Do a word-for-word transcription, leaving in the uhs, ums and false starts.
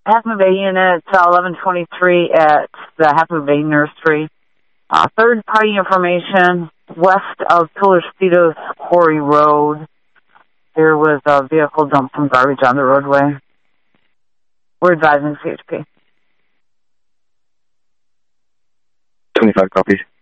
Half Moon Bay Unit, uh, eleven twenty-three at the Half Moon Bay Nursery. Uh, third-party information, west of Pillar Speedos Quarry Road. There was a vehicle dumped some garbage on the roadway. We're advising C H P. twenty-five copies.